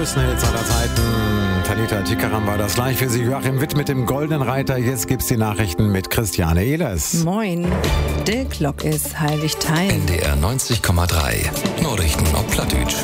größten Hits aller Zeiten. Tanita Tikaram war das gleich für Sie. Joachim Witt mit dem Goldenen Reiter. Jetzt gibt's die Nachrichten mit Christiane Ehlers. Moin. Der Glock ist heilig teil. NDR 90,3. Nachrichten auf Plattdeutsch.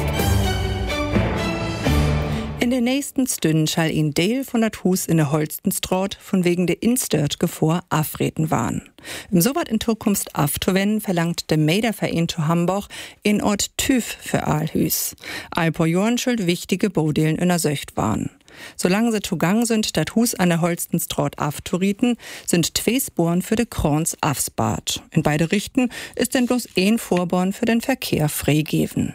In den nächsten Stunden schall ihn Deel von dat Hus in der Holstenstraat von wegen der Instört Gefahr afreten waren. Im Sowat in Zukunft afzuwenden verlangt der Meiderverein zu Hamburg in Ort TÜV für Aalhüs. Alpor Jorn schuld wichtige Bodelen in der Söcht waren. Solange sie zugang sind, dat Hus an der Holstenstraat afzurieten, sind 2 Sporen für de Krons afsbart. In beide Richten ist denn bloß ein Vorborn für den Verkehr freigeben.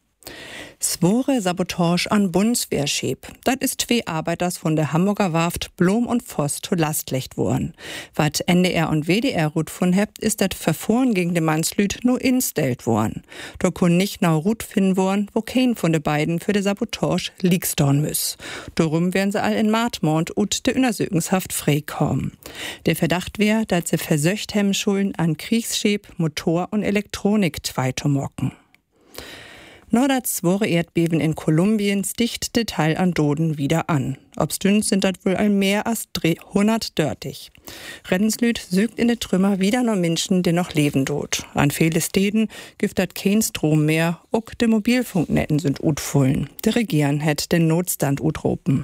Zwore Sabotage an Bundeswehrschip. Das ist 2 Arbeiters von der Hamburger Warft Blom und Voss zu Last legt worden. Was NDR und WDR Rut von hebt, ist das Verfahren gegen den Mannslüd nur instellt worden. Da kun nicht nau Rut finden worden, wo kein von den beiden für de Sabotage liegst dorn müss. Darum werden sie all in Martmond und de Untersuchungshaft freikommen. Der Verdacht wär, dass sie versöcht hem Schulden an Kriegsschip, Motor und Elektronik zweitomocken. Nur das zwore Erdbeben in Kolumbien sticht Detail an Doden wieder an. Obstünn sind das wohl ein mehr als 300 dörtig. Reddenslüd sügt in de Trümmer wieder noch Menschen, die noch leben dort. An viele Städten gibt dat kein Strom mehr, auch de Mobilfunknetten sind utfullen. Der Regieren hätt den Notstand utropen.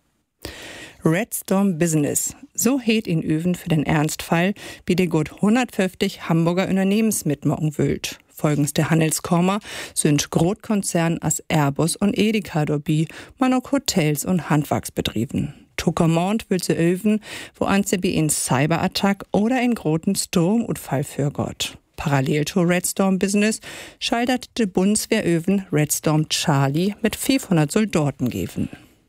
Red Storm Business. So heet in Öven für den Ernstfall, wie die gut 150 Hamburger Unternehmensmitmachen wüllt. Folgens der Handelskammer sind Großkonzerne als Airbus und Edeka dabei, man auch Hotels und Handwerksbetrieben. Tuckermont will sie öven, wo an sie bei in Cyberattack oder in großen Sturmunfall für Gott. Parallel zu Red Storm Business schaltet die Bundeswehr öven Red Storm Charlie mit 500 Soldaten geben.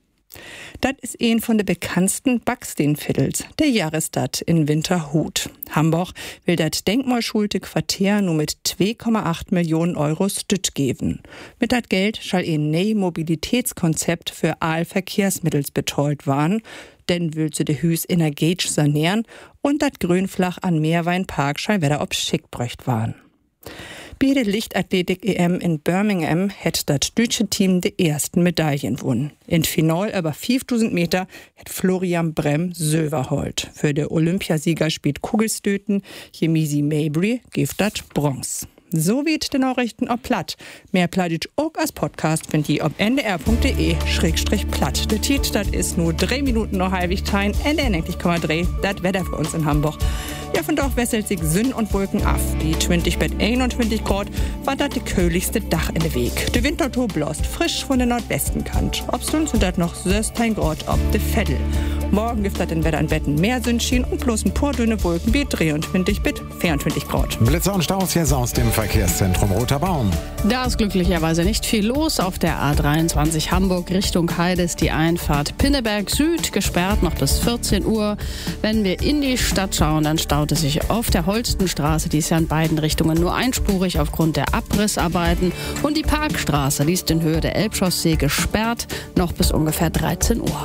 Das ist ein von den bekanntesten Backsteinviertels, der Jahrestadt in Winterhuth. Hamburg will das denkmalschulte Quartier nur mit 2,8 Millionen Euro stütt geben. Mit dat Geld schall ein Mobilitätskonzept für Aalverkehrsmittels betreut waren, denn will sie de Hüs energetisch sanieren und dat Grünflach an Meerweinpark schall wieder ob schick bröcht waren. Bei der Lichtathletik-EM in Birmingham hätt das deutsche Team die ersten Medaillen gewonnen. In Final über 5000 Meter hätt Florian Brem Silber holt. Für den Olympiasieger spielt Kugelstöten, Jemisi Mabry gibt das Bronze. So wie die Nachrichten auf Platt. Mehr Plattdeutsch auch als Podcast findet ihr auf ndr.de/platt. Der Titel, das ist nur 3 Minuten noch halbig teilen. NDR 90,3, das Wetter für uns in Hamburg. Ja, von dort wesselt sich Sonne und Wolken ab. Die 20 bis 21 Grad war das der köhligste Dach in der Weg. Der Winterthur bläst frisch von der Nordwestenkant. Obstund sind das noch 16 Grad ob de Veddel. Morgen gibt das in Wetter an Betten mehr Sonnenschein und bloß ein paar dünne Wolken wie 23 bis 24 Grad. Blitzer und Staus jetzt aus dem Verkehrszentrum Roter Baum. Da ist glücklicherweise nicht viel los. Auf der A23 Hamburg Richtung Heide ist die Einfahrt Pinneberg Süd gesperrt noch bis 14 Uhr. Wenn wir in die Stadt schauen, dann staut es sich auf der Holstenstraße. Die ist ja in beiden Richtungen nur einspurig aufgrund der Abrissarbeiten. Und die Parkstraße, die ist in Höhe der Elbchaussee gesperrt, noch bis ungefähr 13 Uhr.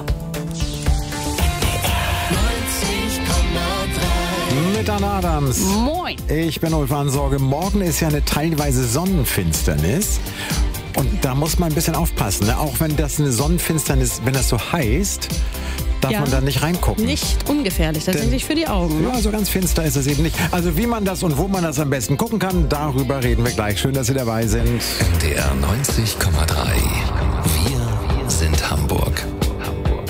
Mit Anna Adams. Moin. Ich bin Ulf Ansorge. Morgen ist ja eine teilweise Sonnenfinsternis. Und da muss man ein bisschen aufpassen. Ne? Auch wenn das eine Sonnenfinsternis, wenn das so heißt, darf man da nicht reingucken. Nicht ungefährlich, tatsächlich für die Augen. Ne? Ja, so ganz finster ist es eben nicht. Also wie man das und wo man das am besten gucken kann, darüber reden wir gleich. Schön, dass Sie dabei sind. NDR 90,3.